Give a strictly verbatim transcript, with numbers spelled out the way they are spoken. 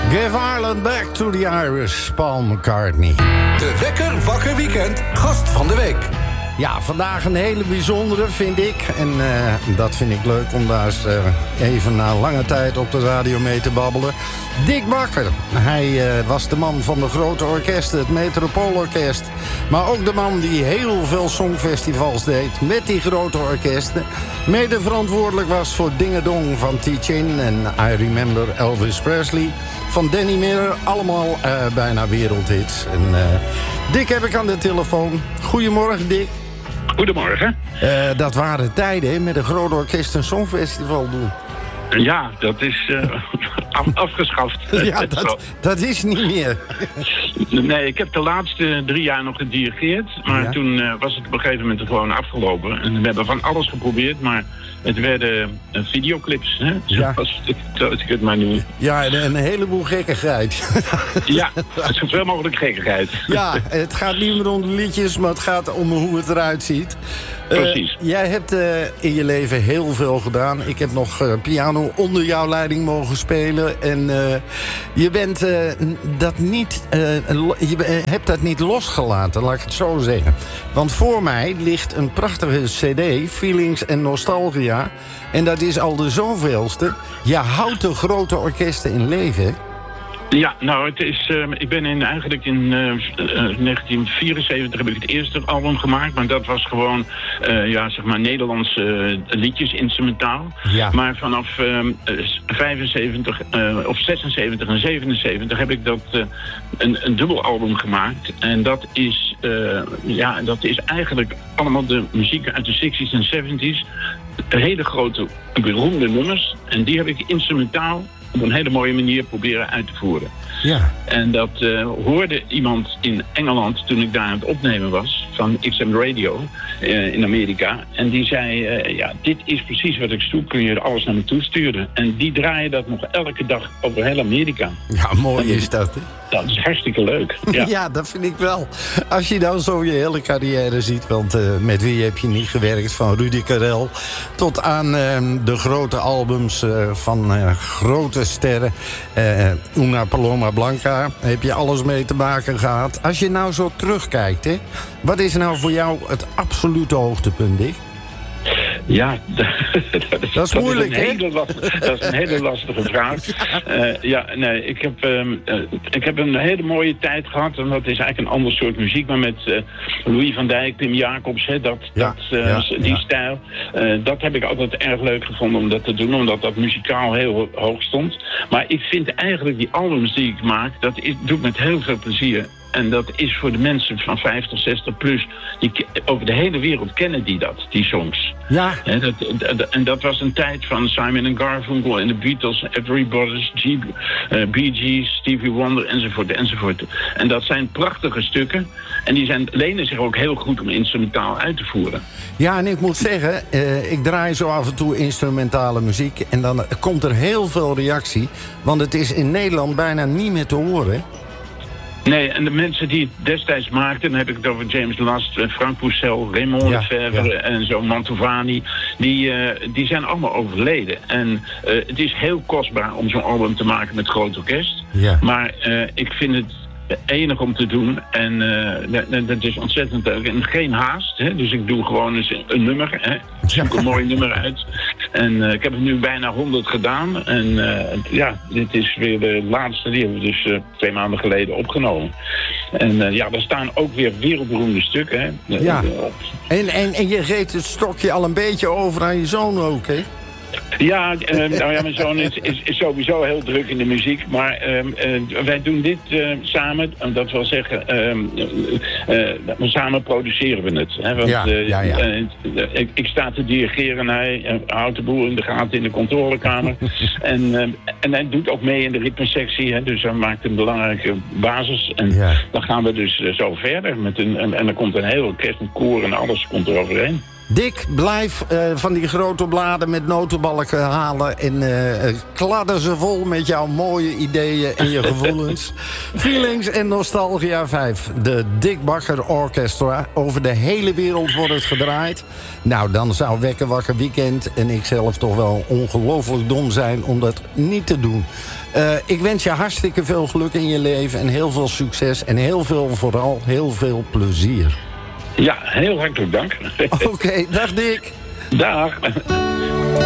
Give Ireland back to the Irish, Paul McCartney. De Wekker Wakker Weekend, gast van de week. Ja, vandaag een hele bijzondere, vind ik. En uh, dat vind ik leuk om daar eens, uh, even na lange tijd op de radio mee te babbelen. Dick Bakker. Hij uh, was de man van de grote orkesten, het Metropoolorkest. Maar ook de man die heel veel songfestivals deed met die grote orkesten. Mede verantwoordelijk was voor Ding-a-Dong van T-Chin en I Remember Elvis Presley van Danny Miller. Allemaal uh, bijna wereldhits. En uh, Dick heb ik aan de telefoon. Goedemorgen, Dick. Goedemorgen. Uh, dat waren tijden, hè, met een groot orkest een songfestival doen. Ja, dat is uh, af, afgeschaft. Ja, dat, dat is niet meer. Nee, ik heb de laatste drie jaar nog gedirigeerd. Maar ja. toen uh, was het op een gegeven moment gewoon afgelopen. En we hebben van alles geprobeerd, maar het werden uh, videoclips, hè? Ja. Zoals ik, zoals ik het maar noem. Ja, en een heleboel gekkigheid. Ja, zoveel mogelijk gekkigheid. Ja, het gaat niet meer om de liedjes, maar het gaat om hoe het eruit ziet. Precies. Uh, jij hebt uh, in je leven heel veel gedaan. Ik heb nog uh, piano onder jouw leiding mogen spelen. En uh, je bent uh, dat niet, uh, je hebt dat niet losgelaten, laat ik het zo zeggen. Want voor mij ligt een prachtige cd, Feelings en Nostalgia. En dat is al de zoveelste. Je houdt de grote orkesten in leven, hè? Ja, nou, het is, uh, ik ben in, eigenlijk in uh, uh, negentien vierenzeventig heb ik het eerste album gemaakt. Maar dat was gewoon, uh, ja, zeg maar, Nederlandse uh, liedjes, instrumentaal. Ja. Maar vanaf uh, vijfenzeventig uh, of zesenzeventig en zevenenzeventig heb ik dat uh, een, een dubbel album gemaakt. En dat is, uh, ja, dat is eigenlijk allemaal de muziek uit de zestig's en zeventig's. Hele grote, beroemde nummers. En die heb ik instrumentaal op een hele mooie manier proberen uit te voeren. Ja. En dat uh, hoorde iemand in Engeland toen ik daar aan het opnemen was, van X M Radio uh, in Amerika. En die zei, uh, ja, dit is precies wat ik zoek, kun je alles naar me toe sturen. En die draaien dat nog elke dag over heel Amerika. Ja, mooi is dat, hè? Dat is hartstikke leuk. Ja. Ja, dat vind ik wel. Als je dan zo je hele carrière ziet, want uh, met wie heb je niet gewerkt? Van Rudy Karel tot aan uh, de grote albums uh, van uh, grote sterren. Uh, Una Paloma Blanca, heb je alles mee te maken gehad. Als je nou zo terugkijkt, hè, wat is nou voor jou het absolute hoogtepunt, Dick? Ja, dat is, dat is moeilijk, dat is een hele lastige, dat is een hele lastige vraag. Uh, ja, nee, ik heb, um, uh, ik heb een hele mooie tijd gehad. En dat is eigenlijk een ander soort muziek. Maar met uh, Louis van Dijk, Pim Jacobs, hè, dat, ja, dat, uh, ja, die ja. stijl. Uh, dat heb ik altijd erg leuk gevonden om dat te doen. Omdat dat muzikaal heel hoog stond. Maar ik vind eigenlijk die albums die ik maak, dat is, doe ik met heel veel plezier. En dat is voor de mensen van vijftig, zestig plus, die, over de hele wereld kennen die dat, die songs. Ja. He, dat, dat, en dat was een tijd van Simon en Garfunkel en de Beatles, Everybody's, G, uh, Bee Gees, Stevie Wonder, enzovoort, enzovoort. En dat zijn prachtige stukken. En die zijn, lenen zich ook heel goed om instrumentaal uit te voeren. Ja, en ik moet zeggen, uh, ik draai zo af en toe instrumentale muziek. En dan komt er heel veel reactie. Want het is in Nederland bijna niet meer te horen. Nee, en de mensen die het destijds maakten, dan heb ik het over James Last, Frank Poucel, Raymond ja, Lefevre ja. en zo, Mantovani, die, uh, die zijn allemaal overleden. En uh, het is heel kostbaar om zo'n album te maken met groot orkest. Ja. Maar uh, ik vind het enig om te doen en uh, dat, dat is ontzettend leuk. En geen haast, hè? Dus ik doe gewoon eens een nummer, hè? Ik zoek een mooi nummer uit. En uh, ik heb het nu bijna honderd gedaan. En uh, ja, dit is weer de laatste, die hebben we dus uh, twee maanden geleden opgenomen. En uh, ja, daar staan ook weer wereldberoemde stukken, hè? Ja, uh, op. en, en, en je geeft het stokje al een beetje over aan je zoon ook, hè? Ja, uh, nou ja, mijn zoon is, is, is sowieso heel druk in de muziek. Maar uh, uh, wij doen dit uh, samen. Dat wil zeggen, uh, uh, uh, samen produceren we het. Hè, want ja, uh, ja, ja. Uh, uh, ik, ik sta te dirigeren en hij uh, houdt de boel in de gaten in de controlekamer. en, uh, en hij doet ook mee in de ritmesectie. Hè, dus hij maakt een belangrijke basis. En Ja. dan gaan we dus uh, zo verder. Met een, en, en dan komt een heel orkest, een koor en alles komt er overheen. Dick, blijf uh, van die grote bladen met notenbalken halen... en uh, kladden ze vol met jouw mooie ideeën en je gevoelens. Feelings en Nostalgia vijf. De Dick Bakker Orchestra. Over de hele wereld wordt het gedraaid. Nou, dan zou Wekker Wakker Weekend en ik zelf toch wel ongelooflijk dom zijn... om dat niet te doen. Uh, ik wens je hartstikke veel geluk in je leven... en heel veel succes en heel veel, vooral heel veel plezier. Ja, heel hartelijk dank. Oké, okay, dag Dick. Dag.